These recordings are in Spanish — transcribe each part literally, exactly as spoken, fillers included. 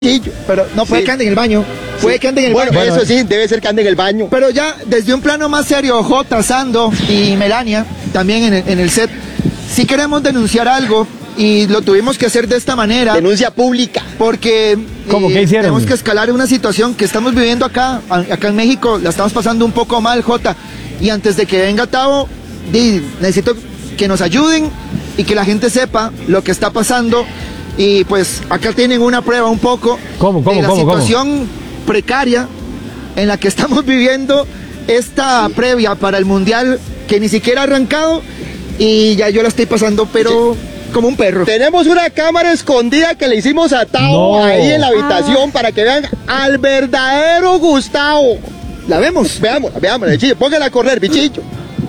Pero no puede sí. que ande en el baño. Puede sí. que ande en el bueno, baño. Bueno, eso sí, debe ser que ande en el baño. Pero ya, desde un plano más serio, Jota, Sando y Melania, también en el, en el set, sí queremos denunciar algo y lo tuvimos que hacer de esta manera. Denuncia pública. Porque ¿Cómo? eh, ¿Qué hicieron? tenemos que escalar una situación que estamos viviendo acá, acá en México, la estamos pasando un poco mal, Jota. Y antes de que venga Tavo, di, necesito que nos ayuden y que la gente sepa lo que está pasando. Y pues acá tienen una prueba un poco ¿Cómo, cómo, de la cómo, situación cómo? precaria en la que estamos viviendo esta sí. previa para el Mundial que ni siquiera ha arrancado y ya yo la estoy pasando, pero sí. como un perro. Tenemos una cámara escondida que le hicimos a Tavo no. ahí en la habitación ah. para que vean al verdadero Gustavo. ¿La vemos? Veamos, veamos, bichillo, póngala a correr, bichillo.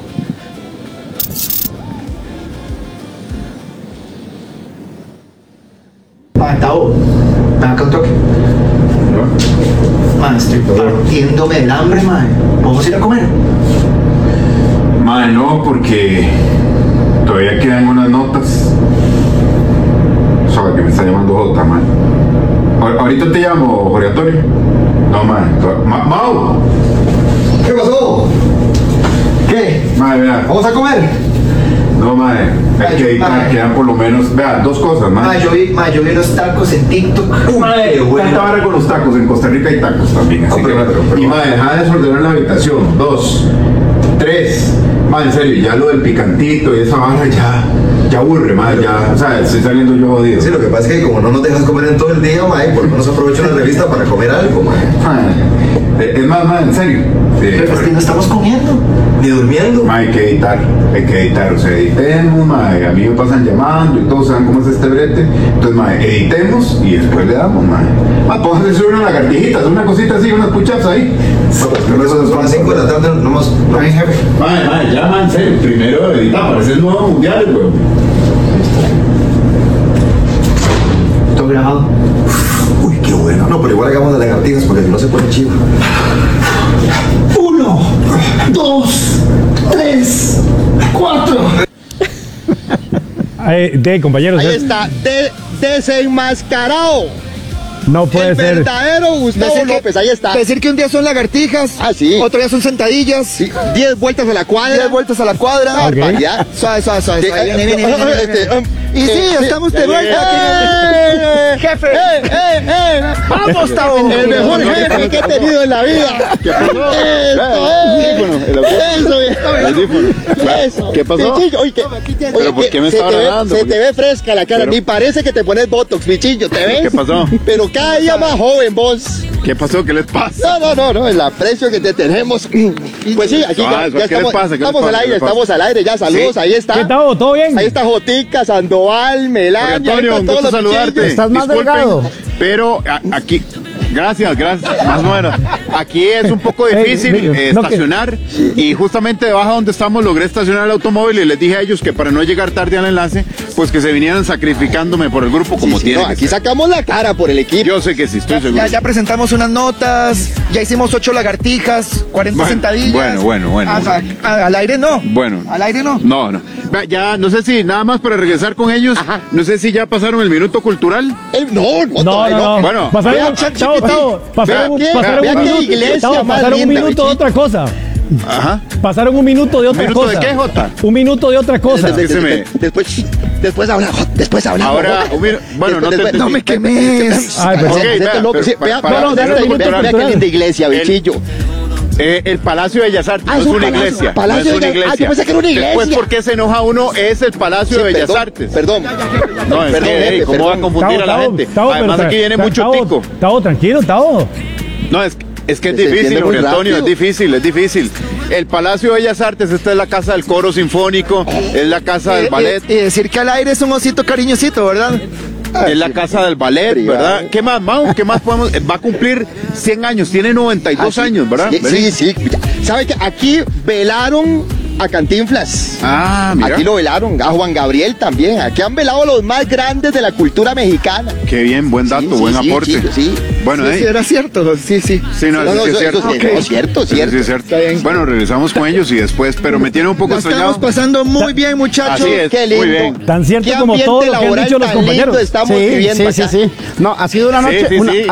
Ah, Tavo, ven acá un toque. Mae, estoy partiéndome del hambre, mae. ¿Vamos a ir a comer? Mae, no, porque todavía quedan unas notas. Sabe que me está llamando Jota, mae. Ahorita te llamo, Jorge Antonio. No, mae. Ma Mau. ¿Qué pasó? ¿Qué? Mae, vea. ¿Vamos a comer? No, mae, hay que editar, quedan por lo menos, vea, dos cosas, mae. Mae, yo vi, mae, yo vi los tacos en TikTok. Uh, mae, tanta barra con los tacos, en Costa Rica hay tacos también, así no, pero, que, pero, pero, y mae, deja de desordenar la habitación, dos, tres, mae, en serio, ya lo del picantito y esa barra ya, ya aburre, mae, ya, o sea, estoy saliendo yo jodido. Sí, lo que pasa es que como no nos dejas comer en todo el día, mae, por lo menos aprovecho la revista para comer algo, mae. Mae, es más, mae, en serio. Sí, pero es que no estamos comiendo. Ni durmiendo. Mae, hay que editar, hay que editar, o sea, editemos, mae, a mí me pasan llamando y todos saben cómo es este brete, entonces, mae, editemos y después le damos, mae. Mae, póngase a subir unas lagartijitas, una cosita así, unas push-ups ahí. Pero eso son las cinco de la tarde, no más, no hay jefe. Mae, mae, ya, mae, en serio, primero edita, parece el nuevo mundial, weón. Todo grabado. Uy, qué bueno. No, pero igual hagamos las lagartijas porque si no se pone chido. Uno, dos, tres, cuatro. Ay, de compañeros. Ahí está, de, desenmascarado. No puede el ser. El verdadero Gustavo decir López, que, ahí está. Decir que un día son lagartijas, ah, sí. otro día son sentadillas, sí. diez vueltas a la cuadra. diez vueltas a la cuadra. Okay. Suave, suave, suave. Sí, viene, viene, viene, viene, viene. Este, um, y sí, eh, estamos sí. de vuelta. Eh, Jefe. Eh, eh, eh. Vamos, Tavo. El mejor jefe que he tenido en la vida. ¿Qué pasó? Eso, eso, eso. ¿Qué pasó? Bichillo, oye, que, ¿Pero oye, por qué me se está te ve, grabando? Se te ve fresca la cara, Pero... ni parece que te pones botox, bichillo, ¿te ves? ¿Qué pasó? Pero cada día más joven vos. ¿Qué pasó? ¿Qué les pasa? No, no, no, no, el aprecio que te tenemos. Pues sí, aquí Ah, ya, ya ¿qué estamos, les pasa? ¿Qué estamos les al pasa? aire, ¿Qué les estamos al aire, ya, saludos, ¿Sí? ahí está. ¿Qué tal? ¿Todo bien? Ahí está Jotica, Sandoval, Melania, Antonio, ahí un están gusto todos los saludarte. bichillos. Estás más Disculpen, delgado. Pero a, aquí, gracias, gracias, más o menos. Aquí es un poco difícil Hey, eh, no, estacionar que... y justamente debajo donde estamos logré estacionar el automóvil y les dije a ellos que para no llegar tarde al enlace, pues que se vinieran sacrificándome por el grupo como Sí, sí, tiene no, que aquí ser. Sacamos la cara por el equipo. Yo sé que sí, estoy seguro. Ya, ya presentamos unas notas, ya hicimos ocho lagartijas, cuarenta Bueno, sentadillas. bueno, bueno, bueno, Ah, bueno. a- al aire no. Bueno. Al aire no. No, no. Vea, ya, no sé si nada más para regresar con ellos, Ajá. no sé si ya pasaron el minuto cultural. El- no, no, No, todavía no, no. Bueno, pasaron, vea, un, Chat chao, G P T. chao, pasaron, Vea un- qué- pasaron vea un qué minuto, iglesia chao, más pasaron un linda, minuto de bichito. otra cosa. Ajá. Pasaron un minuto de otra ¿Minuto cosa. de qué, Jota? Un minuto de otra cosa. Es que se me- Después, después hablamos, después hablamos. Ahora, mira, bueno, no te Después- No me quemes. Ay, pero- Ok, Vea, vea, loco, pero sí, pa- vea, para- vea, no, vea, dale, vea, minuto vea qué cultural. linda iglesia, El- bichillo. Eh, el Palacio de Bellas Artes, Ah, no es es un una palacio, iglesia. Palacio no es de una Bellas- iglesia. ah, yo pensé que era una iglesia. Después, ¿por qué se enoja uno? Es el Palacio Sí, de Bellas perdón, Artes. Perdón. No, es Perdón, que, jefe, hey, ¿cómo va a perdón. confundir a la Tavo, gente? Tavo, Además, pero aquí viene Tavo, mucho tico. Tavo, tranquilo, Tavo. No, es, es que es Se difícil, entiende muy Jorge Antonio, es rápido. difícil, es difícil. El Palacio de Bellas Artes, esta es la casa del coro sinfónico, es la casa del Eh, ballet, eh, y decir que al aire es un osito cariñosito, ¿verdad? es la casa del ballet, Privado. ¿verdad? ¿Qué más, Mau? ¿Qué más podemos? eh, Va a cumplir cien años, tiene noventa y dos Ah, sí. años, ¿verdad? Sí, Vení. sí, sí. ¿Sabe que aquí velaron a Cantinflas. Ah, mira. Aquí lo velaron, a Juan Gabriel también. Aquí han velado los más grandes de la cultura mexicana. Qué bien, buen dato, Sí, sí, buen sí, aporte. sí, sí. Bueno, Sí, eh. sí, era cierto, sí, sí. Sí, no, No, eso no, sí es eso- cierto. eso sí, Ok. no, cierto, Eso cierto. sí es cierto. Está bien. Bueno, regresamos con ellos y después, pero me tiene un poco La estamos extrañado. pasando muy bien, muchachos. Así es, Qué muy lindo. bien. Tan cierto Qué como ambiente todo lo que han laboral dicho los tan lindo compañeros. estamos Sí, viviendo sí, sí, acá. sí. No, ha sido una Sí, noche, sí, una- sí.